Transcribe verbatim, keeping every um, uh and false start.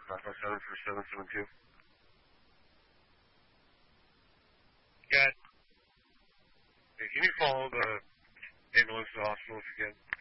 five five seven for seven seven two. Got it. Hey, can you follow the ambulance to the hospital if you can?